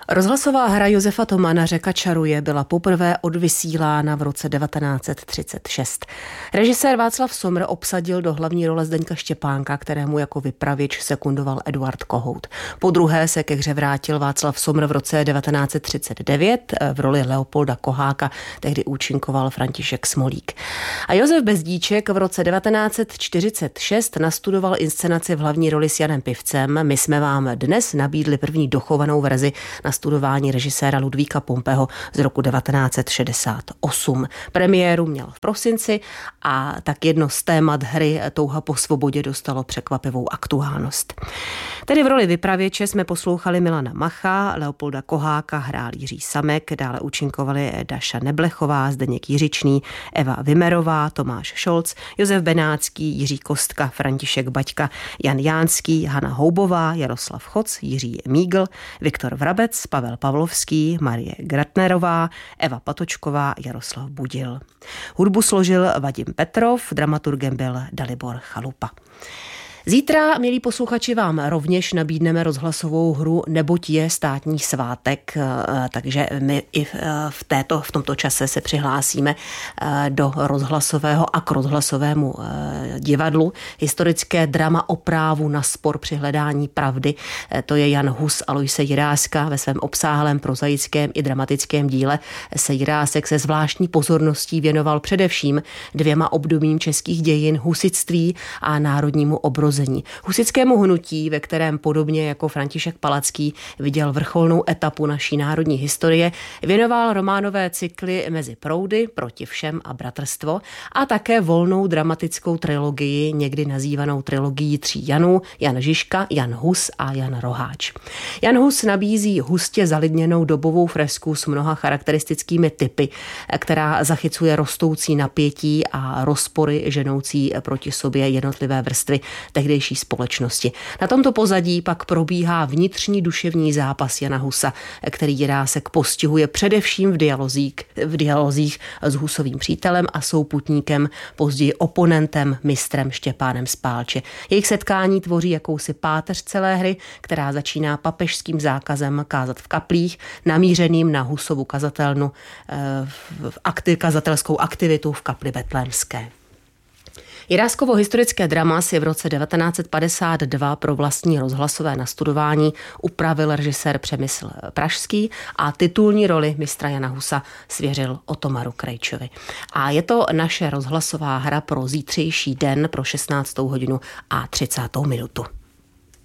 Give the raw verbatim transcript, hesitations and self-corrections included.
Rozhlasová hra Josefa Tomana Řeka čaruje byla poprvé odvysílána v roce devatenáct set třicet šest. Režisér Václav Somr obsadil do hlavní role Zdeňka Štěpánka, kterému jako vypravěč sekundoval Eduard Kohout. Po druhé se ke hře vrátil Václav Somr v roce devatenáct set třicet devět. V roli Leopolda Koháka tehdy účinkoval František Smolík. A Josef Bezdíček v roce devatenáct set čtyřicet šest nastudoval inscenaci v hlavní roli s Janem Pivcem. My jsme vám dnes nabídli první dochovanou verzi na studování režiséra Ludvíka Pompeho z roku devatenáct set šedesát osm. Premiéru měl v prosinci a tak jedno z témat hry Touha po svobodě dostalo překvapivou aktuálnost. Tedy v roli vypravěče jsme poslouchali Milana Macha, Leopolda Koháka hrál Jiří Samek, dále účinkovali Daša Neblechová, Zdeněk Jiřičný, Eva Vimerová, Tomáš Šolc, Josef Benácký, Jiří Kostka, František Baťka, Jan Jánský, Hana Houbová, Jaroslav Choc, Jiří Mígl, Viktor Vrabec, Pavel Pavlovský, Marie Gratnerová, Eva Patočková, Jaroslav Budil. Hudbu složil Vadim Petrov, dramaturgem byl Dalibor Chalupa. Zítra, milí posluchači, vám rovněž nabídneme rozhlasovou hru Neboť je státní svátek, takže my i v, této, v tomto čase se přihlásíme do rozhlasového a k rozhlasovému divadlu. Historické drama o právu na spor při hledání pravdy. To je Jan Hus Aloise Jiráska. Ve svém obsáhlém prozaickém i dramatickém díle se Jirásek se zvláštní pozorností věnoval především dvěma obdobím českých dějin, husitství a národnímu obrozu. Husitskému hnutí, ve kterém podobně jako František Palacký viděl vrcholnou etapu naší národní historie, věnoval románové cykly Mezi proudy, Proti všem a Bratrstvo a také volnou dramatickou trilogii, někdy nazývanou trilogií tří Janů, Jan Žižka, Jan Hus a Jan Roháč. Jan Hus nabízí hustě zalidněnou dobovou fresku s mnoha charakteristickými typy, která zachycuje rostoucí napětí a rozpory ženoucí proti sobě jednotlivé vrstvy tehdejší společnosti. Na tomto pozadí pak probíhá vnitřní duševní zápas Jana Husa, který Jirásek postihuje především v dialozích, v dialozích s Husovým přítelem a souputníkem, později oponentem, mistrem Štěpánem z Pálče. Jejich setkání tvoří jakousi páteř celé hry, která začíná papežským zákazem kázat v kaplích, namířeným na Husovu kazatelnu, v aktiv, kazatelskou aktivitu v kapli Betlémské. Jiráskovo historické drama si v roce devatenáct set padesát dva pro vlastní rozhlasové nastudování upravil režisér Přemysl Pražský a titulní roli mistra Jana Husa svěřil Otomaru Krejčovi. A je to naše rozhlasová hra pro zítřejší den pro šestnáctou hodinu a třicátou minutu.